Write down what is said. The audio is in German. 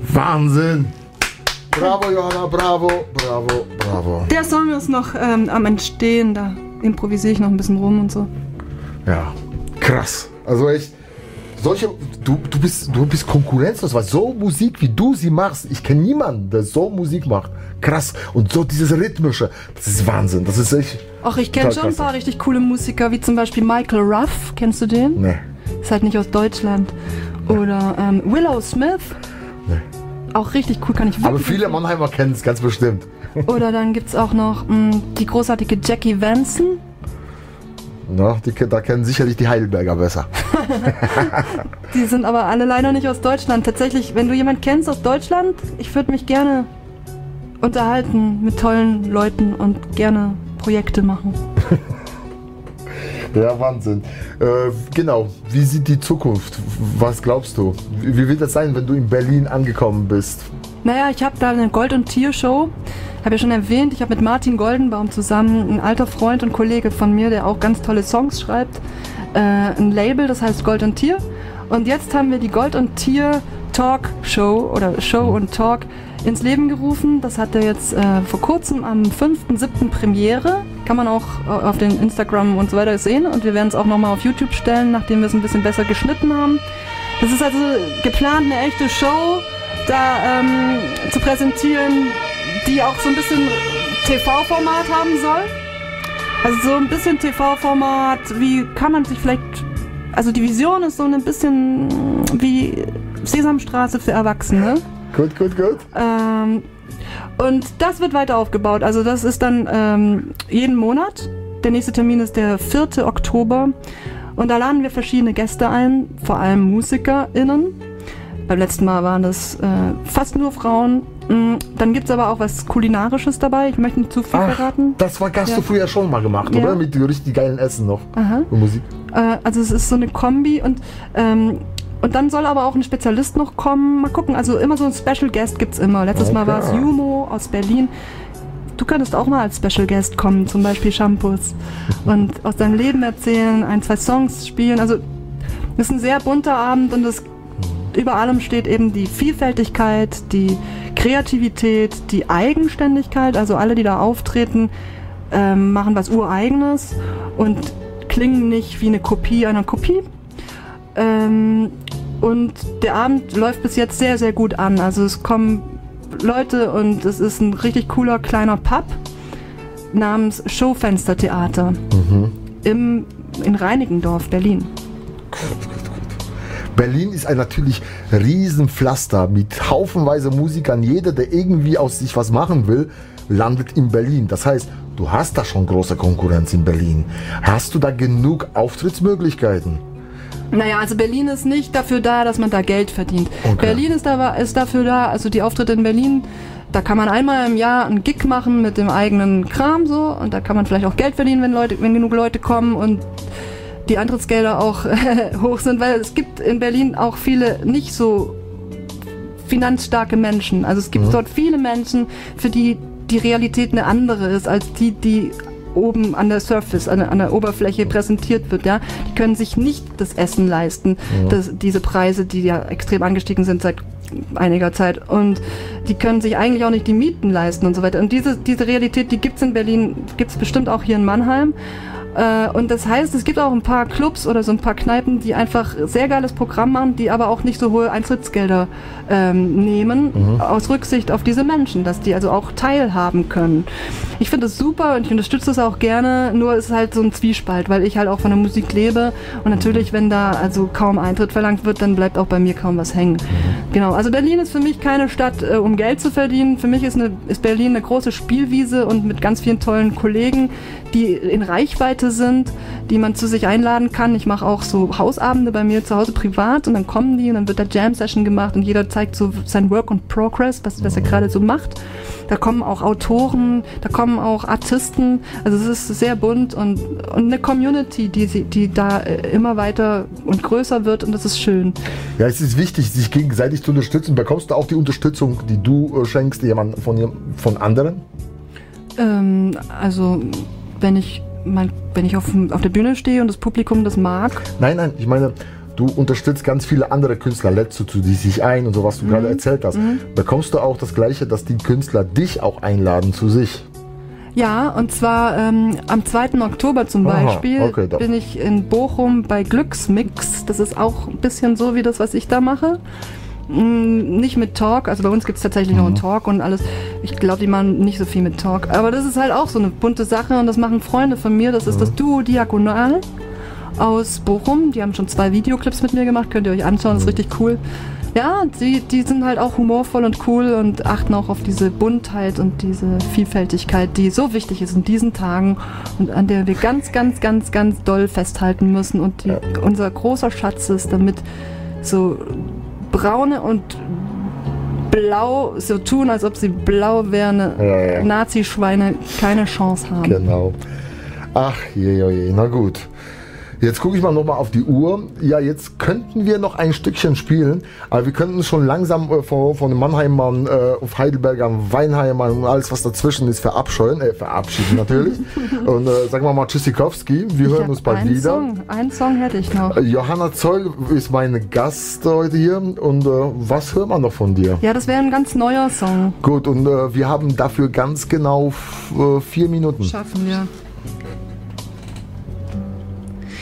Wahnsinn! Bravo, Johanna, bravo, bravo, bravo. Der Song ist noch am Entstehen, da improvisiere ich noch ein bisschen rum und so. Ja, krass. Also echt, du bist konkurrenzlos, weil so Musik, wie du sie machst, ich kenne niemanden, der so Musik macht. Krass. Und so dieses Rhythmische, das ist Wahnsinn. Das ist echt. Ach, ich kenne schon ein paar richtig coole Musiker, wie zum Beispiel Michael Ruff. Kennst du den? Nee. Ist halt nicht aus Deutschland. Oder Willow Smith. Nee. Auch richtig cool, kann ich wirklich. Aber viele Mannheimer kennen es ganz bestimmt. Oder dann gibt es auch noch die großartige Jackie Vanson. Na, da kennen sicherlich die Heidelberger besser. Die sind aber alle leider nicht aus Deutschland. Tatsächlich, wenn du jemanden kennst aus Deutschland, ich würde mich gerne unterhalten mit tollen Leuten und gerne Projekte machen. Ja, Wahnsinn. Genau, wie sieht die Zukunft? Was glaubst du? Wie wird das sein, wenn du in Berlin angekommen bist? Naja, ich habe da eine Gold- und Tier-Show. Habe ja schon erwähnt, ich habe mit Martin Goldenbaum zusammen, ein alter Freund und Kollege von mir, der auch ganz tolle Songs schreibt, ein Label, das heißt Gold und Tier. Und jetzt haben wir die Gold und Tier Talk Show oder Show und Talk ins Leben gerufen. Das hatte jetzt vor kurzem am 5.7. Premiere. Kann man auch auf den Instagram und so weiter sehen. Und wir werden es auch nochmal auf YouTube stellen, nachdem wir es ein bisschen besser geschnitten haben. Das ist also geplant, eine echte Show da zu präsentieren, die auch so ein bisschen TV-Format haben soll. Also so ein bisschen TV-Format, wie kann man sich vielleicht... Also die Vision ist so ein bisschen wie Sesamstraße für Erwachsene. Gut. Und das wird weiter aufgebaut. Also das ist dann jeden Monat. Der nächste Termin ist der 4. Oktober. Und da laden wir verschiedene Gäste ein, vor allem MusikerInnen. Beim letzten Mal waren das fast nur Frauen. Dann gibt es aber auch was Kulinarisches dabei. Ich möchte nicht zu viel verraten. Das hast du früher schon mal gemacht, oder? Mit richtig geilen Essen noch. Aha. Und Musik. Also es ist so eine Kombi und dann soll aber auch ein Spezialist noch kommen. Mal gucken, also immer so ein Special Guest gibt es immer. Letztes Mal war es Jumo aus Berlin. Du könntest auch mal als Special Guest kommen, zum Beispiel Shampoos. Und aus deinem Leben erzählen, 1, 2 Songs spielen. Also das ist ein sehr bunter Abend und über allem steht eben die Vielfältigkeit, die Kreativität, die Eigenständigkeit. Also alle, die da auftreten, machen was Ureigenes und klingen nicht wie eine Kopie einer Kopie. Und der Abend läuft bis jetzt sehr, sehr gut an. Also es kommen Leute und es ist ein richtig cooler kleiner Pub namens Schaufenstertheater in Reinickendorf, Berlin. Berlin ist ein natürlich Riesenpflaster mit haufenweise Musikern. Jeder, der irgendwie aus sich was machen will, landet in Berlin. Das heißt, du hast da schon große Konkurrenz in Berlin. Hast du da genug Auftrittsmöglichkeiten? Naja, also Berlin ist nicht dafür da, dass man da Geld verdient. Okay. Berlin ist dafür da, also die Auftritte in Berlin, da kann man einmal im Jahr einen Gig machen mit dem eigenen Kram so und da kann man vielleicht auch Geld verdienen, wenn genug Leute kommen und die Eintrittsgelder auch hoch sind, weil es gibt in Berlin auch viele nicht so finanzstarke Menschen. Also es gibt dort viele Menschen, für die die Realität eine andere ist, als die oben an der Surface, an der Oberfläche präsentiert wird. Ja? Die können sich nicht das Essen leisten, diese Preise, die ja extrem angestiegen sind seit einiger Zeit. Und die können sich eigentlich auch nicht die Mieten leisten und so weiter. Und diese Realität, die gibt es in Berlin, gibt es bestimmt auch hier in Mannheim. Und das heißt, es gibt auch ein paar Clubs oder so ein paar Kneipen, die einfach sehr geiles Programm machen, die aber auch nicht so hohe Eintrittsgelder nehmen, aus Rücksicht auf diese Menschen, dass die also auch teilhaben können. Ich finde das super und ich unterstütze das auch gerne, nur ist halt so ein Zwiespalt, weil ich halt auch von der Musik lebe und natürlich, wenn da also kaum Eintritt verlangt wird, dann bleibt auch bei mir kaum was hängen. Genau, also Berlin ist für mich keine Stadt, um Geld zu verdienen. Für mich ist Berlin eine große Spielwiese und mit ganz vielen tollen Kollegen, die in Reichweite sind, die man zu sich einladen kann. Ich mache auch so Hausabende bei mir zu Hause privat und dann kommen die und dann wird da Jam-Session gemacht und jeder zeigt so sein Work in Progress, was er gerade so macht. Da kommen auch Autoren, da kommen auch Artisten. Also es ist sehr bunt und eine Community, die da immer weiter und größer wird und das ist schön. Ja, es ist wichtig, sich gegenseitig zu unterstützen. Bekommst du auch die Unterstützung, die du schenkst, jemand von anderen? Also wenn ich auf der Bühne stehe und das Publikum das mag. Nein, ich meine, du unterstützt ganz viele andere Künstler, lädst du zu sich ein und so, was du gerade erzählt hast. Bekommst du auch das Gleiche, dass die Künstler dich auch einladen zu sich? Ja, und zwar am 2. Oktober zum Beispiel bin ich in Bochum bei Glücksmix. Das ist auch ein bisschen so wie das, was ich da mache. Nicht mit Talk, also bei uns gibt es tatsächlich noch einen Talk und alles. Ich glaube, die machen nicht so viel mit Talk. Aber das ist halt auch so eine bunte Sache und das machen Freunde von mir. Das ist das Duo Diagonal aus Bochum. Die haben schon 2 Videoclips mit mir gemacht, könnt ihr euch anschauen, das ist richtig cool. Ja, die sind halt auch humorvoll und cool und achten auch auf diese Buntheit und diese Vielfältigkeit, die so wichtig ist in diesen Tagen und an der wir ganz, ganz, ganz, ganz doll festhalten müssen und die unser großer Schatz ist, damit so braune und blau so tun, als ob sie blau wären, Nazi-Schweine keine Chance haben. Genau. Ach je, na gut. Jetzt gucke ich mal nochmal auf die Uhr. Ja, jetzt könnten wir noch ein Stückchen spielen, aber wir könnten uns schon langsam von den Mannheimern auf Heidelbergern, Weinheimern und alles, was dazwischen ist, verabschieden natürlich. Und sagen wir mal Tschüssikowski, wir hören uns bald wieder. Einen Song hätte ich noch. Johanna Zoll ist meine Gast heute hier und was hören wir noch von dir? Ja, das wäre ein ganz neuer Song. Gut, und wir haben dafür ganz genau 4 Minuten. Schaffen wir.